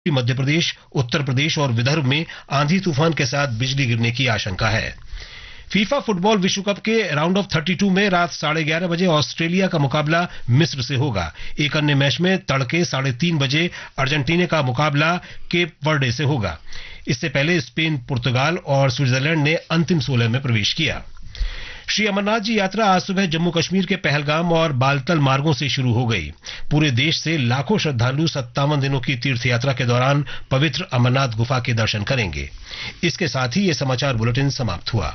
मध्य प्रदेश, उत्तर प्रदेश और विदर्भ में आंधी तूफान के साथ बिजली गिरने की आशंका है। फीफा फुटबॉल विश्व कप के राउंड ऑफ 32 में रात 11:30 बजे ऑस्ट्रेलिया का मुकाबला मिस्र से होगा। एक अन्य मैच में तड़के 3:30 बजे अर्जेंटीना का मुकाबला केप वर्डे से होगा। इससे पहले स्पेन, पुर्तगाल और स्विट्जरलैंड ने अंतिम 16 में प्रवेश किया। श्री अमरनाथ जी यात्रा आज सुबह जम्मू कश्मीर के पहलगाम और बालतल मार्गों से शुरू हो गई। पूरे देश से लाखों श्रद्धालु 57 दिनों की तीर्थ यात्रा के दौरान पवित्र अमरनाथ गुफा के दर्शन करेंगे। इसके साथ ही ये समाचार बुलेटिन समाप्त हुआ।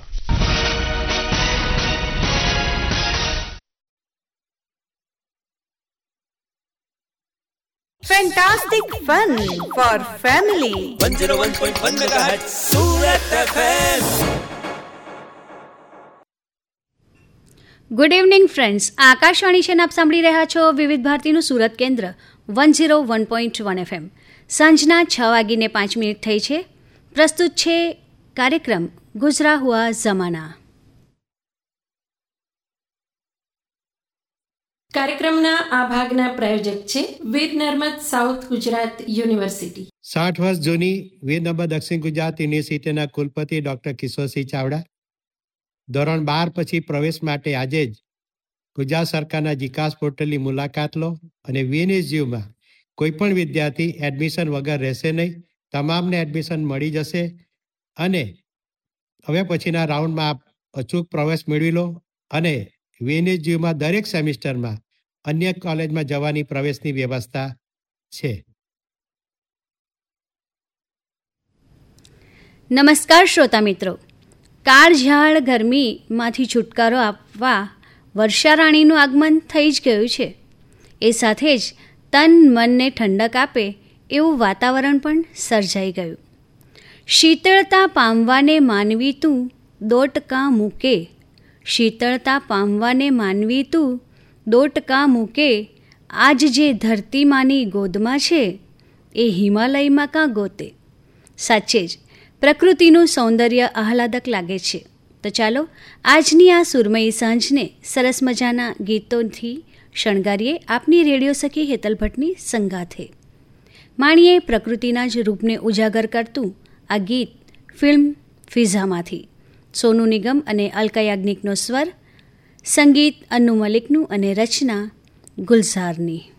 Fantastic fun for family. 101.1 megahertz Surat FM. Good evening friends, Akashvani છે ને આપ સાંભળી રહ્યા છો વિવિધ ભારતીનું સુરત કેન્દ્ર 101.1 FM. સાંજના 6:05 થઈ છે. પ્રસ્તુત છે કાર્યક્રમ ગુજરા હુઆ જમાના. કાર્યક્રમના આ ભાગના પ્રાયોજક છે વીર નર્મદ સાઉથ ગુજરાત યુનિવર્સિટી. 60 વર્ષ જૂની વીર નર્મદ દક્ષિણ ગુજરાત યુનિવર્સિટીના કુલપતિ ડોક્ટર કિશોરસિંહ ચાવડા ધોરણ 12 પછી પ્રવેશ માટે આજે જ ગુજરાત સરકારના જીકાસ પોર્ટલની મુલાકાત લો અને વીએનએસયુમાં કોઈ પણ વિદ્યાર્થી એડમિશન વગર રહેશે નહીં. તમામને એડમિશન મળી જશે અને હવે પછીના રાઉન્ડમાં આપ અચૂક પ્રવેશ મેળવી લો અને વીએનએસયુમાં દરેક સેમિસ્ટરમાં અન્ય કોલેજમાં જવાની પ્રવેશની વ્યવસ્થા છે. નમસ્કાર શ્રોતા મિત્રો, કાળઝાળ ગરમીમાંથી છુટકારો આપવા વર્ષારાણીનું આગમન થઈ જ ગયું છે. એ સાથે જ તન મનને ઠંડક આપે એવું વાતાવરણ પણ સર્જાઈ ગયું. શીતળતા પામવાને માનવી તું દોટકા મૂકે, શીતળતા પામવાને માનવી તું દોટકા મૂકે, આજ જે ધરતીમાંની ગોદમાં છે એ હિમાલયમાં કાં ગોતે. સાચે જ પ્રકૃતિનું સૌંદર્ય આહલાદક લાગે છે. તો ચાલો આજની આ સુરમયી સાંજને સરસ મજાના ગીતોથી શણગારીએ આપની રેડિયો સખી હેતલ ભટ્ટની સંગાથે. માણીએ પ્રકૃતિના જ રૂપને ઉજાગર કરતું આ ગીત ફિલ્મ ફિઝામાંથી. સોનુ નિગમ અને અલકા યાજ્ઞિકનો સ્વર, સંગીત અન્નુ મલિકનું અને રચના ગુલઝારની.